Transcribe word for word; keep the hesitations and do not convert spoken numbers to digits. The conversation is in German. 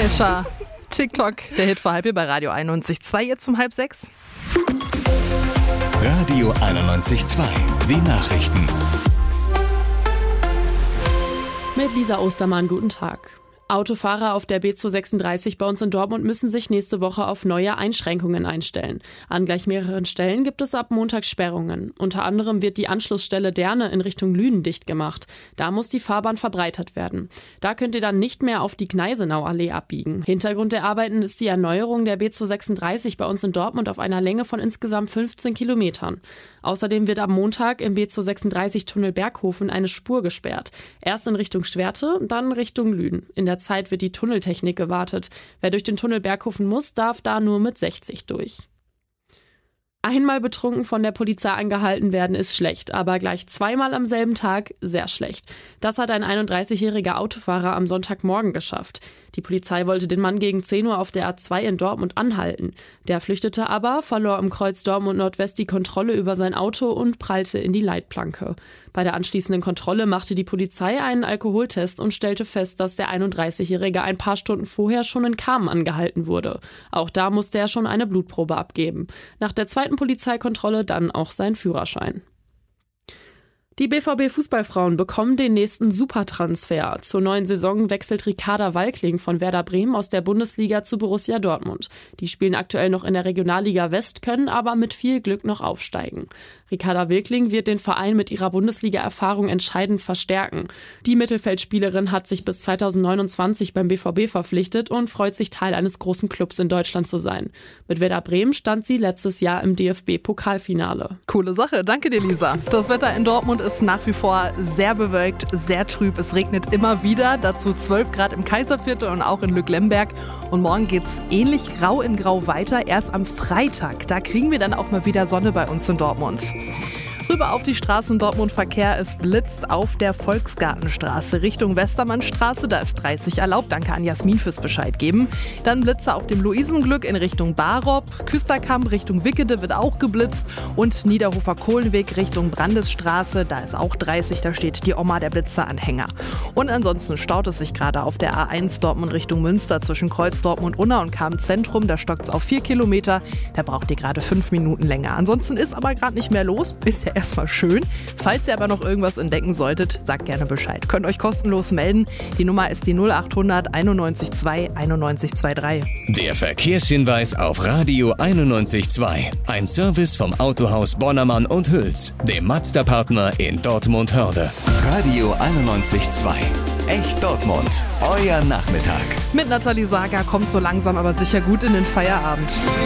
Kesha, TikTok, der Hit vor halb hier bei Radio einundneunzig Komma zwei, jetzt um halb sechs. Radio einundneunzig Komma zwei, die Nachrichten. Mit Lisa Ostermann, guten Tag. Autofahrer auf der B zweihundertsechsunddreißig bei uns in Dortmund müssen sich nächste Woche auf neue Einschränkungen einstellen. An gleich mehreren Stellen gibt es ab Montag Sperrungen. Unter anderem wird die Anschlussstelle Derne in Richtung Lünen dicht gemacht. Da muss die Fahrbahn verbreitert werden. Da könnt ihr dann nicht mehr auf die Gneisenauallee abbiegen. Hintergrund der Arbeiten ist die Erneuerung der B zweihundertsechsunddreißig bei uns in Dortmund auf einer Länge von insgesamt fünfzehn Kilometern. Außerdem wird am Montag im B zweihundertsechsunddreißig Tunnel Berghofen eine Spur gesperrt. Erst in Richtung Schwerte, dann Richtung Lünen. In der Zeit wird die Tunneltechnik gewartet. Wer durch den Tunnel Berghofen muss, darf da nur mit sechzig durch. Einmal betrunken von der Polizei angehalten werden ist schlecht, aber gleich zweimal am selben Tag sehr schlecht. Das hat ein einunddreißigjähriger Autofahrer am Sonntagmorgen geschafft. Die Polizei wollte den Mann gegen zehn Uhr auf der A zwei in Dortmund anhalten. Der flüchtete aber, verlor im Kreuz Dortmund Nordwest die Kontrolle über sein Auto und prallte in die Leitplanke. Bei der anschließenden Kontrolle machte die Polizei einen Alkoholtest und stellte fest, dass der einunddreißigjährige ein paar Stunden vorher schon in Kamen angehalten wurde. Auch da musste er schon eine Blutprobe abgeben. Nach der zweiten Polizeikontrolle dann auch sein Führerschein. Die B V B-Fußballfrauen bekommen den nächsten Supertransfer. Zur neuen Saison wechselt Ricarda Walkling von Werder Bremen aus der Bundesliga zu Borussia Dortmund. Die spielen aktuell noch in der Regionalliga West, können aber mit viel Glück noch aufsteigen. Ricarda Walkling wird den Verein mit ihrer Bundesliga-Erfahrung entscheidend verstärken. Die Mittelfeldspielerin hat sich bis zweitausendneunundzwanzig beim B V B verpflichtet und freut sich, Teil eines großen Clubs in Deutschland zu sein. Mit Werder Bremen stand sie letztes Jahr im D F B-Pokalfinale. Coole Sache, danke dir, Lisa. Das Wetter in Dortmund ist nach wie vor sehr bewölkt, sehr trüb. Es regnet immer wieder, dazu zwölf Grad im Kaiserviertel und auch in Lücklemberg. Und morgen geht's ähnlich grau in grau weiter, erst am Freitag. Da kriegen wir dann auch mal wieder Sonne bei uns in Dortmund. Rüber auf die Straßen Dortmund-Verkehr. Es blitzt auf der Volksgartenstraße Richtung Westermannstraße. Da ist dreißig erlaubt. Danke an Jasmin fürs Bescheid geben. Dann Blitze auf dem Luisenglück in Richtung Barop. Küsterkamp Richtung Wickede wird auch geblitzt. Und Niederhofer Kohlenweg Richtung Brandesstraße. Da ist auch dreißig. Da steht die Oma der Blitzeranhänger. Und ansonsten staut es sich gerade auf der A eins Dortmund Richtung Münster zwischen Kreuz Dortmund-Unna und Kamen-Zentrum. Da stockt es auf vier Kilometer. Da braucht ihr gerade fünf Minuten länger. Ansonsten ist aber gerade nicht mehr los. Ist ja erstmal schön. Falls ihr aber noch irgendwas entdecken solltet, sagt gerne Bescheid. Könnt euch kostenlos melden. Die Nummer ist die null achthundert einundneunzig zwei einundneunzig dreiundzwanzig. Der Verkehrshinweis auf Radio einundneunzig Komma zwei. Ein Service vom Autohaus Bonnermann und Hüls, dem Mazda-Partner in Dortmund-Hörde. Radio einundneunzig Komma zwei. Echt Dortmund. Euer Nachmittag. Mit Nathalie Sager kommt so langsam aber sicher gut in den Feierabend.